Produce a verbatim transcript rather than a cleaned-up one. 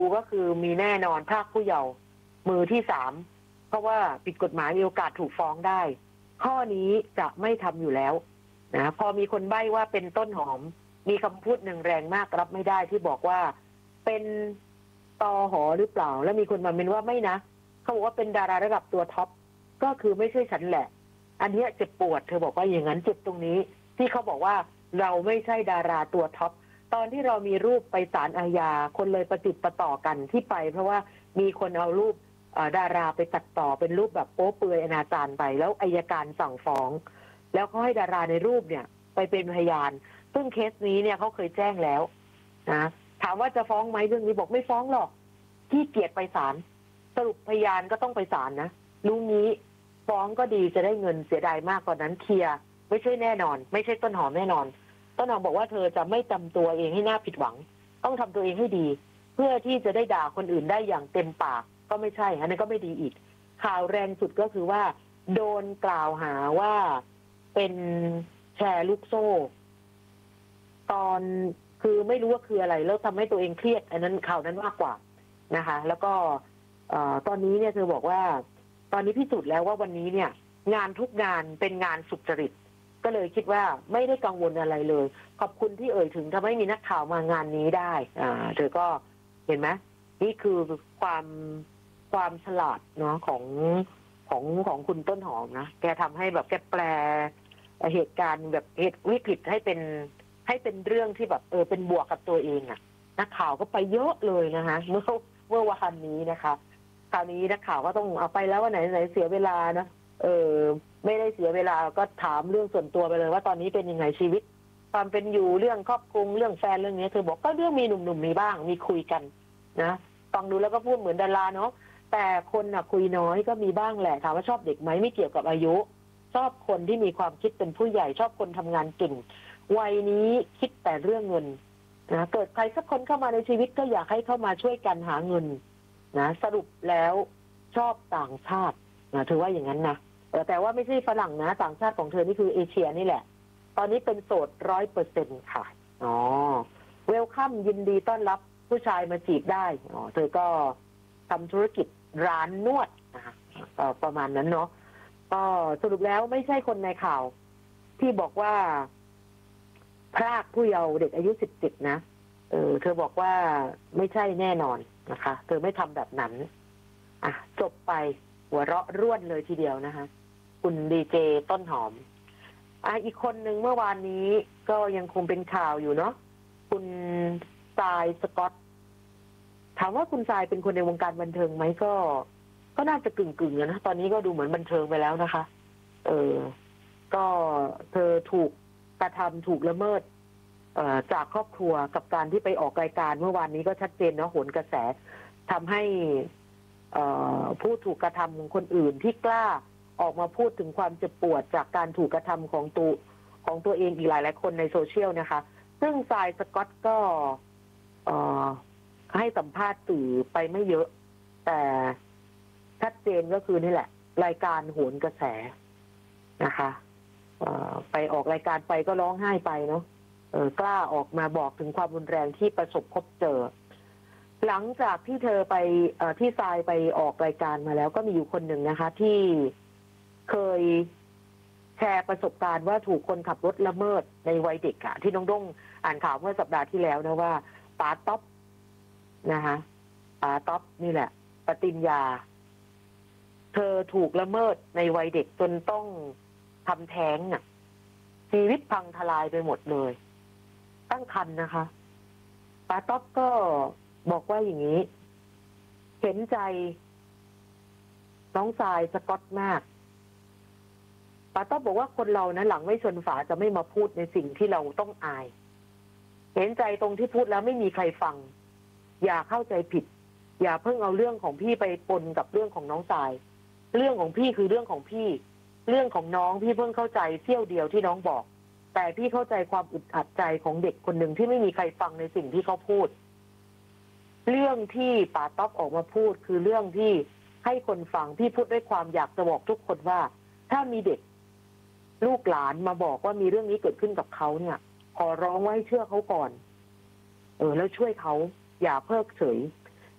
ก็คือมีแน่นอนภาคผู้เยาว์มือที่สามเพราะว่าผิดกฎหมายมีโอกาสถูกฟ้องได้ ข้อนี้จะไม่ทำอยู่แล้วนะพอมีคนใบ้ว่าเป็นต้นหอมมีคำพูดหนึ่งแรงมากรับไม่ได้ที่บอกว่าเป็นตอหอหรือเปล่าแล้วมีคนมาเมนว่าไม่นะเขาบอกว่าเป็นดาราระดับตัวท็อปก็คือไม่ใช่ฉันแหละอันนี้เจ็บปวดเธอบอกว่าอย่างนั้นเจ็บตรงนี้ที่เขาบอกว่าเราไม่ใช่ดาราตัวท็อปตอนที่เรามีรูปไปศาลอาญาคนเลยประติดประต่อกันที่ไปเพราะว่ามีคนเอารูปดาราไปตัดต่อเป็นรูปแบบโป๊เปลือยอนาจารไปแล้วอัยการสั่งฟ้องแล้วเขาให้ดาราในรูปเนี่ยไปเป็นพยานซึ่งเคสนี้เนี่ยเขาเคยแจ้งแล้วนะถามว่าจะฟ้องไหมเรื่องนี้บอกไม่ฟ้องหรอกที่เกียรไปศาลสรุปพยานก็ต้องไปศาลนะรู้งี้ฟ้องก็ดีจะได้เงินเสียดายมากกว่านั้นเคลียร์ไม่ใช่แน่นอนไม่ใช่ต้นหอมแน่นอนต้นหอมบอกว่าเธอจะไม่จำตัวเองให้น่าผิดหวังต้องทำตัวเองให้ดีเพื่อที่จะได้ด่าคนอื่นได้อย่างเต็มปากก็ไม่ใช่อันนั้นก็ไม่ดีอีกข่าวแรงสุดก็คือว่าโดนกล่าวหาว่าเป็นแชร์ลูกโซ่ตอนคือไม่รู้ว่าคืออะไรแล้วทำให้ตัวเองเครียดอันนั้นข่าวนั้นมากกว่านะคะแล้วก็ตอนนี้เนี่ยเธอบอกว่าตอนนี้พิสูจน์แล้วว่าวันนี้เนี่ยงานทุกงานเป็นงานสุจริตก็เลยคิดว่าไม่ได้กังวลอะไรเลยขอบคุณที่เอ่ยถึงทำให้มีนักข่าวมางานนี้ได้อ่าเธอก็เห็นไหมนี่คือความความฉลาดเนาะของของของคุณต้นหอมนะแกทำให้แบบแกแปลเหตุการณ์แบบเหตุวิกฤตให้เป็นให้เป็นเรื่องที่แบบเออเป็นบวกกับตัวเองอะนักข่าวก็ไปเยอะเลยนะคะเมื่อเมื่อวันนี้นะคะคราวนี้นักข่าวก็ต้องเอาไปแล้วว่าไหนไหนเสียเวลานะเออไม่ได้เสียเวลาก็ถามเรื่องส่วนตัวไปเลยว่าตอนนี้เป็นยังไงชีวิตความเป็นอยู่เรื่องครอบครัวเรื่องแฟนเรื่องนี้เธอบอกก็เรื่องมีหนุ่มๆมีบ้างมีคุยกันนะฟังดูแล้วก็พูดเหมือนดาราเนาะแต่คนน่ะคุยน้อยก็มีบ้างแหละถามว่าชอบเด็กไหมไม่เกี่ยวกับอายุชอบคนที่มีความคิดเป็นผู้ใหญ่ชอบคนทำงานเก่งวัยนี้คิดแต่เรื่องเงินนะเกิดใครสักคนเข้ามาในชีวิตก็อยากให้เข้ามาช่วยกันหาเงินนะสรุปแล้วชอบต่างชาตินะถือว่าอย่างนั้นนะแต่ว่าไม่ใช่ฝรั่งนะต่างชาติของเธอนี่คือเอเชียนี่แหละตอนนี้เป็นโสดร้อยเปอร์เซ็นต์ค่ะอ๋อเวลคัมยินดีต้อนรับผู้ชายมาจีบได้อ๋อเธอก็ทำธุรกิจร้านนวดนะคะประมาณนั้นเนาะก็สรุปแล้วไม่ใช่คนในข่าวที่บอกว่าพรากผู้เยาว์เด็กอายุสิบเจ็ดนะเออเธอบอกว่าไม่ใช่แน่นอนนะคะเธอไม่ทำแบบนั้นอ่ะจบไปหัวเราะร่วนเลยทีเดียวนะคะคุณดีเจต้นหอมอ่ะอีกคนหนึ่งเมื่อวานนี้ก็ยังคงเป็นข่าวอยู่เนาะคุณทรายสกอตถามว่าคุณทรายเป็นคนในวงการบันเทิงไหมก็ก็น่าจะกึ่งๆนะตอนนี้ก็ดูเหมือนบันเทิงไปแล้วนะคะเออก็เธอถูกกระทำถูกละเมิดจากครอบครัวกับการที่ไปออกรายการเมื่อวานนี้ก็ชัดเจนเนาะโหนกระแสทำให้ผู้ถูกกระทำของคนอื่นที่กล้าออกมาพูดถึงความเจ็บปวดจากการถูกกระทำของตัวของตัวเองอีกหลายหลายคนในโซเชียลนะคะซึ่งทรายสกอตก็ให้สัมภาษณ์สื่อไปไม่เยอะแต่ชัดเจนก็คือนี่แหละรายการโหนกระแสนะคะไปออกรายการไปก็ร้องไห้ไปเนาะกล้าออกมาบอกถึงความรุนแรงที่ประสบพบเจอหลังจากที่เธอไปที่ทรายไปออกรายการมาแล้วก็มีอยู่คนหนึ่งนะคะที่เคยแชร์ประสบการณ์ว่าถูกคนขับรถละเมิดในวัยเด็กอะที่น้องด้งอ่านข่าวเมื่อสัปดาห์ที่แล้วนะว่าป๋าต๊อปนะคะป๋าต๊อปนี่แหละปฏิญญาเธอถูกละเมิดในวัยเด็กจนต้องทำแท้งน่ะชีวิตพังทลายไปหมดเลยตั้งครรภ์นะคะป๋าต๊อปก็บอกว่าอย่างนี้เห็นใจน้องทรายสกอตมากป๋าต๊อปบอกว่าคนเรานะหลังไม่ชนฝาจะไม่มาพูดในสิ่งที่เราต้องอายเห็นใจตรงที่พูดแล้วไม่มีใครฟังอย่าเข้าใจผิดอย่าเพิ่งเอาเรื่องของพี่ไปปนกับเรื่องของน้องทรายเรื่องของพี่คือเรื่องของพี่เรื่องของน้องพี่เพิ่งเข้าใจเสี้ยวเดียวที่น้องบอกแต่พี่เข้าใจความอึดอัดใจของเด็กคนหนึ่งที่ไม่มีใครฟังในสิ่งที่เขาพูดเรื่องที่ป๋าต๊อปออกมาพูดคือเรื่องที่ให้คนฟังพี่พูดด้วยความอยากจะบอกทุกคนว่าถ้ามีเด็กลูกหลานมาบอกว่ามีเรื่องนี้เกิดขึ้นกับเขาเนี่ยขอร้องว่าให้เชื่อเขาก่อนเออแล้วช่วยเขาอย่าเพิกเฉย